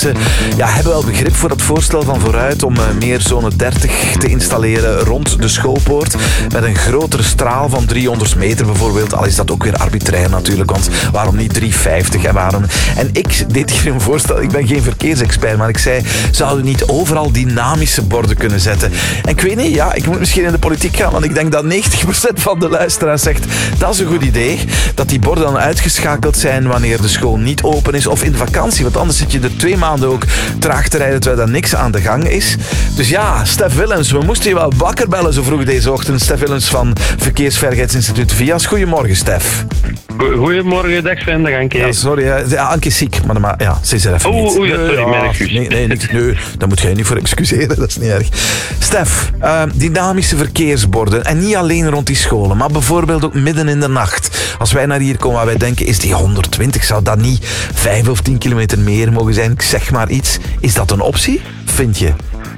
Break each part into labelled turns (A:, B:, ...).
A: mensen hebben wel begrip voor het voorstel van Vooruit om meer zone 30 te installeren rond de schoolpoort. Met een grotere straal van 300 meter bijvoorbeeld. Al is dat ook weer arbitrair natuurlijk, want waarom niet 350 en waarom... En ik deed hier een voorstel, ik ben geen verkeersexpert, maar ik zei, zouden we niet overal dynamische borden kunnen zetten? En ik weet niet, ik moet misschien in de politiek gaan, want ik denk dat 90% van de luisteraars zegt, dat is een goed idee, dat die borden dan uitgeschakeld zijn wanneer de school niet open is of in de vakantie, want anders zit je er 2 maanden ook traag te rijden terwijl er niks aan de gang is. Dus ja, Stef Willems, we moesten je wel wakker bellen zo vroeg deze ochtend. Stef Willems van Verkeersveiligheidsinstituut VIAS. Goedemorgen, Stef.
B: Goedemorgen, dag Sven, dag Anke.
A: Ja, sorry, Anke is ziek, maar ze is er even niet.
B: Sorry, mijn excuus.
A: Nee, daar moet jij niet voor excuseren, dat is niet erg. Stef, dynamische verkeersborden, en niet alleen rond die scholen, maar bijvoorbeeld ook midden in de nacht. Als wij naar hier komen, waar wij denken, is die 120, zou dat niet 5 of 10 kilometer meer mogen zijn? Ik zeg maar iets. Is dat een optie, vind je?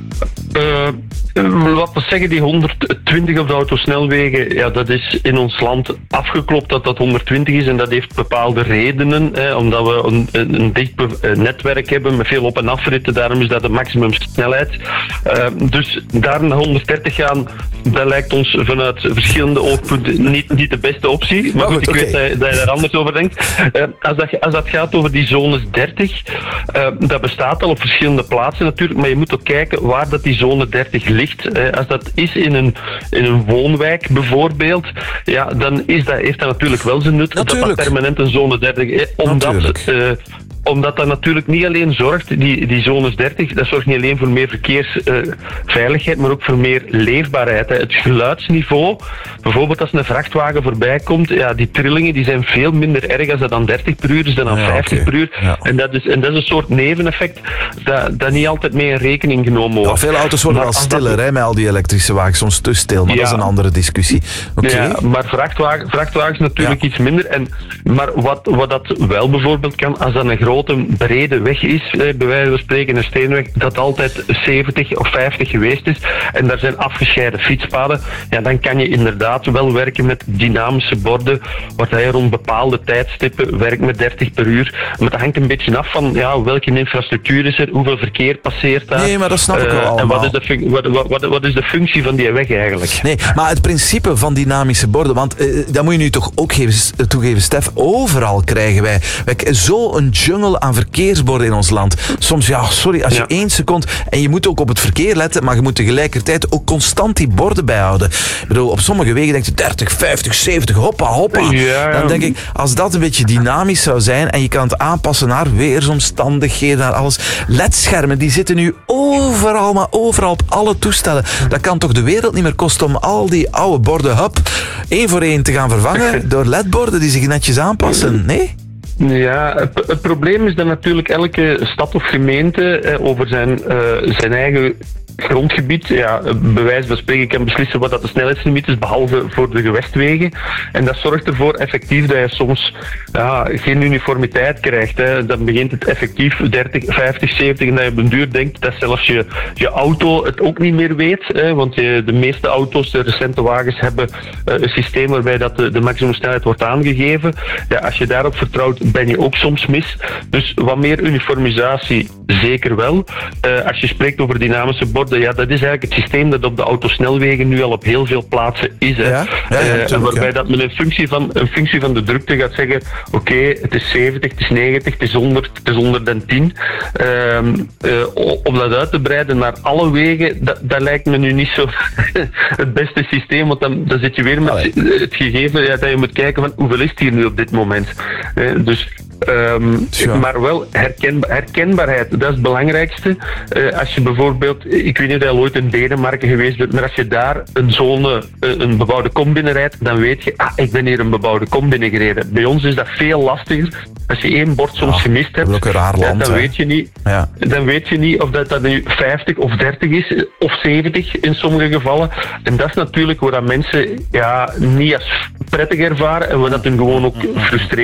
B: Laten we zeggen, die 120 op de autosnelwegen, dat is in ons land afgeklopt dat 120 is en dat heeft bepaalde redenen, omdat we een dicht netwerk hebben met veel op- en afritten, daarom is dat de maximumsnelheid. Dus daar naar 130 gaan, dat lijkt ons vanuit verschillende oogpunten niet de beste optie, maar goed, ik weet dat je daar anders over denkt. Als dat gaat over die zones 30, dat bestaat al op verschillende plaatsen natuurlijk, maar je moet ook kijken waar dat die zone 30 ligt. Als dat is in een woonwijk bijvoorbeeld, dan heeft dat natuurlijk wel zijn nut.
A: Natuurlijk.
B: Dat permanent een zone 30 is. Omdat dat natuurlijk niet alleen zorgt, die zones 30, dat zorgt niet alleen voor meer verkeersveiligheid, maar ook voor meer leefbaarheid. Het geluidsniveau, bijvoorbeeld als een vrachtwagen voorbij komt, die trillingen die zijn veel minder erg als dat dan 30 per uur is dan 50 per uur. Ja. En dat is een soort neveneffect dat niet altijd mee in rekening genomen wordt.
A: Veel auto's worden wel stiller met al die elektrische wagens, soms te stil, maar dat is een andere discussie.
B: Ja, maar vrachtwagens natuurlijk iets minder. Maar wat dat wel bijvoorbeeld kan, als dat een grote brede weg is, bij wijze van spreken een steenweg, dat altijd 70 of 50 geweest is en daar zijn afgescheiden fietspaden, dan kan je inderdaad wel werken met dynamische borden, waar je rond bepaalde tijdstippen werkt met 30 per uur. Maar dat hangt een beetje af van welke infrastructuur is er, hoeveel verkeer passeert daar.
A: Nee, maar dat snap ik wel allemaal.
B: En wat is de functie van die weg eigenlijk?
A: Nee, maar het principe van dynamische borden, want dat moet je nu toch ook toegeven, Stef, overal krijgen wij zo'n jungle aan verkeersborden in ons land. Soms, als je 1 seconde... En je moet ook op het verkeer letten, maar je moet tegelijkertijd ook constant die borden bijhouden. Ik bedoel, op sommige wegen denk je 30, 50, 70, hoppa.
B: Ja.
A: Dan denk ik, als dat een beetje dynamisch zou zijn en je kan het aanpassen naar weersomstandigheden, naar alles. LED-schermen, die zitten nu overal, maar overal op alle toestellen. Dat kan toch de wereld niet meer kosten om al die oude borden, 1 voor 1 te gaan vervangen door LED-borden die zich netjes aanpassen, nee?
B: Ja, het probleem is dat natuurlijk elke stad of gemeente over zijn eigen grondgebied, bij wijze van spreken kan beslissen wat dat de snelheidslimiet is, behalve voor de gewestwegen. En dat zorgt ervoor effectief dat je soms geen uniformiteit krijgt. Dan begint het effectief 30, 50, 70 en dat je op een duur denkt dat zelfs je auto het ook niet meer weet. Want de meeste auto's, de recente wagens, hebben een systeem waarbij dat de maximumsnelheid wordt aangegeven. Als je daarop vertrouwt, ben je ook soms mis. Dus wat meer uniformisatie, zeker wel. Als je spreekt over dynamische borden, dat is eigenlijk het systeem dat op de autosnelwegen nu al op heel veel plaatsen is. Waarbij dat met een functie van de drukte gaat zeggen, oké, het is 70, het is 90, het is 100, het is 110. Om dat uit te breiden naar alle wegen, dat lijkt me nu niet zo het beste systeem, want dan zit je weer met het gegeven dat je moet kijken van hoeveel is het hier nu op dit moment. Maar wel herkenbaarheid, dat is het belangrijkste. Als je bijvoorbeeld, ik weet niet of je al ooit in Denemarken geweest bent, maar als je daar een bebouwde kom binnenrijdt, dan weet je, ik ben hier een bebouwde kom binnengereden. Bij ons is dat veel lastiger. Als je 1 bord soms gemist hebt, dan weet je niet of dat nu 50 of 30 is, of 70 in sommige gevallen. En dat is natuurlijk waar dat mensen niet als prettig ervaren en waar dat hun gewoon ook frustreert.